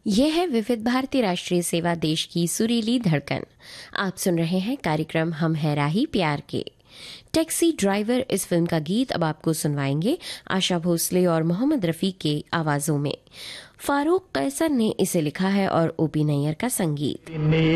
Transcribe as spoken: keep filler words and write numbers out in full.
यह है विविध भारती राष्ट्रीय सेवा, देश की सुरीली धड़कन। आप सुन रहे हैं कार्यक्रम हम है राही प्यार के। टैक्सी ड्राइवर इस फिल्म का गीत अब आपको सुनवाएंगे आशा भोसले और मोहम्मद रफ़ी के आवाजों में। फारूक कैसर ने इसे लिखा है और ओपी नैयर का संगीत।